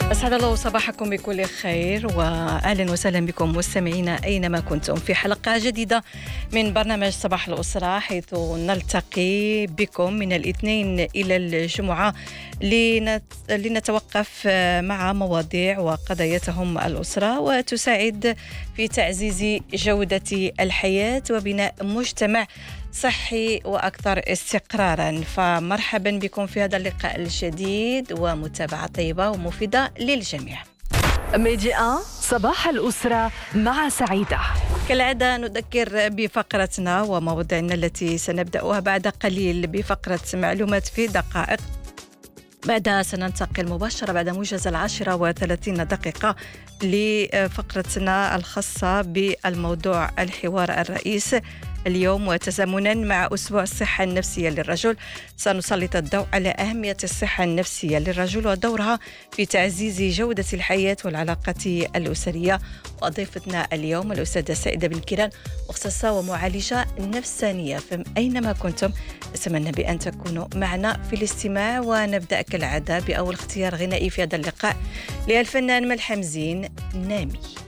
أسعد الله صباحكم بكل خير، وأهلا وسهلا بكم مستمعينا أينما كنتم في حلقة جديدة من برنامج صباح الأسرة، حيث نلتقي بكم من الاثنين إلى الجمعة لنتوقف مع مواضيع وقضايا تهم الأسرة وتساعد في تعزيز جودة الحياة وبناء مجتمع صحي وأكثر استقراراً. فمرحباً بكم في هذا اللقاء الجديد ومتابعة طيبة ومفيدة للجميع. ميديا صباح الأسرة مع سعيدة. كالعادة نذكر بفقرتنا ومواضيعنا التي سنبدأها بعد قليل بفقرة معلومات في دقائق. بعدها سننتقل مباشرة بعد موجز 10:30 لفقرتنا الخاصة بالموضوع الحوار الرئيس اليوم، وتزامنا مع أسبوع الصحة النفسية للرجل سنسلط الضوء على أهمية الصحة النفسية للرجل ودورها في تعزيز جودة الحياة والعلاقات الأسرية. وضيفتنا اليوم الأستاذة سائدة بن كيران، مختصة ومعالجة نفسانية. فأينما كنتم أتمنى بأن تكونوا معنا في الاستماع، ونبدأ كالعادة بأول اختيار غنائي في هذا اللقاء للفنان ملحم زين نامي.